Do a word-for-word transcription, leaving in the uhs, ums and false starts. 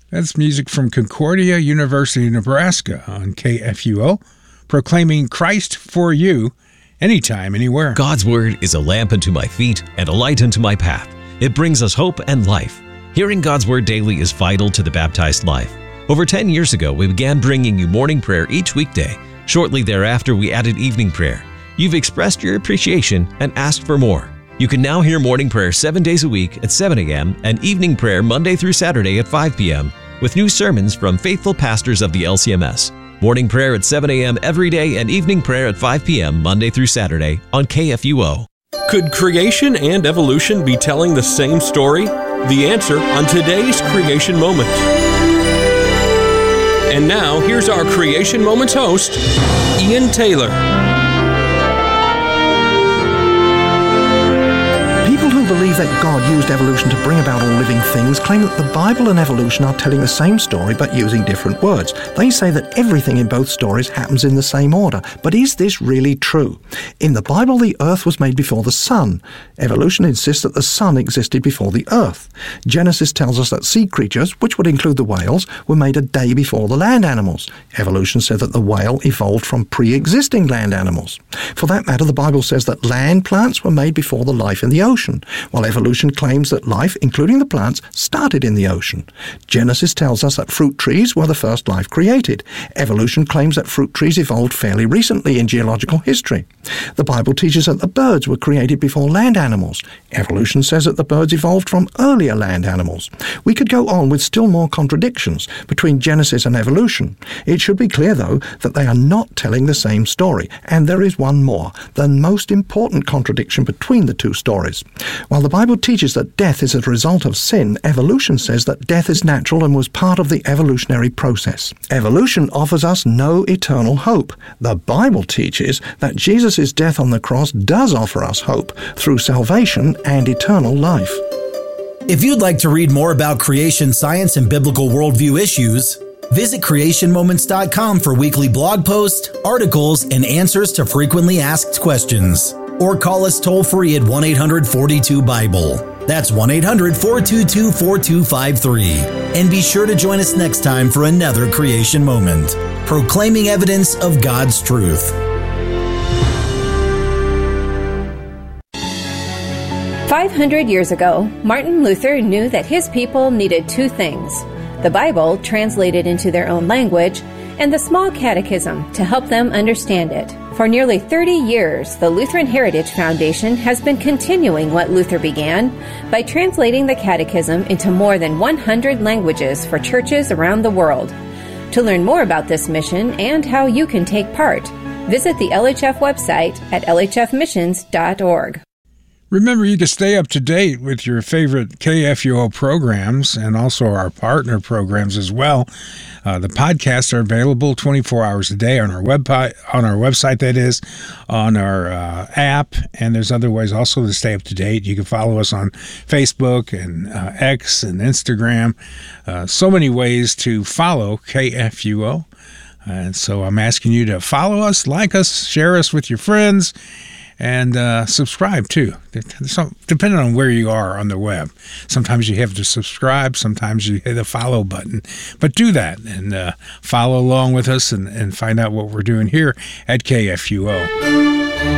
That's music from Concordia University, Nebraska on K F U O, proclaiming Christ for you, anytime, anywhere. God's Word is a lamp unto my feet and a light unto my path. It brings us hope and life. Hearing God's Word daily is vital to the baptized life. Over ten years ago, we began bringing you morning prayer each weekday. Shortly thereafter, we added evening prayer. You've expressed your appreciation and asked for more. You can now hear morning prayer seven days a week at seven a.m. and evening prayer Monday through Saturday at five p.m. with new sermons from faithful pastors of the L C M S. Morning prayer at seven a.m. every day and evening prayer at five p.m. Monday through Saturday on K F U O. Could creation and evolution be telling the same story? The answer on today's Creation Moment. And now, here's our Creation Moments host, Ian Taylor. People who believe that God used evolution to bring about all living things claim that the Bible and evolution are telling the same story but using different words. They say that everything in both stories happens in the same order. But is this really true? In the Bible, the earth was made before the sun. Evolution insists that the sun existed before the earth. Genesis tells us that sea creatures, which would include the whales, were made a day before the land animals. Evolution said that the whale evolved from pre-existing land animals. For that matter, the Bible says that land plants were made before the life in the ocean, while evolution claims that life, including the plants, started in the ocean. Genesis tells us that fruit trees were the first life created. Evolution claims that fruit trees evolved fairly recently in geological history. The Bible teaches that the birds were created before land animals. Evolution says that the birds evolved from earlier land animals. We could go on with still more contradictions between Genesis and evolution. It should be clear, though, that they are not telling the same story. And there is one more, the most important contradiction between the two stories. While the Bible teaches that death is a result of sin, evolution says that death is natural and was part of the evolutionary process. Evolution offers us no eternal hope. The Bible teaches that Jesus' death on the cross does offer us hope through salvation and eternal life. If you'd like to read more about creation science and biblical worldview issues, visit creation moments dot com for weekly blog posts, articles, and answers to frequently asked questions. Or call us toll-free at one eight hundred four two Bible. That's one eight hundred four two two four two five three. And be sure to join us next time for another Creation Moment, proclaiming evidence of God's truth. five hundred years ago, Martin Luther knew that his people needed two things: the Bible, translated into their own language, and the small catechism to help them understand it. For nearly thirty years, the Lutheran Heritage Foundation has been continuing what Luther began by translating the catechism into more than one hundred languages for churches around the world. To learn more about this mission and how you can take part, visit the L H F website at L H F missions dot org. Remember, you can stay up to date with your favorite K F U O programs and also our partner programs as well. Uh, the podcasts are available twenty-four hours a day on our web on our website, that is, on our uh, app, and there's other ways also to stay up to date. You can follow us on Facebook and uh, X and Instagram. Uh, so many ways to follow K F U O. And so I'm asking you to follow us, like us, share us with your friends, and uh, subscribe too. So, depending on where you are on the web, sometimes you have to subscribe, sometimes you hit the follow button. But do that and uh, follow along with us and, and find out what we're doing here at K F U O.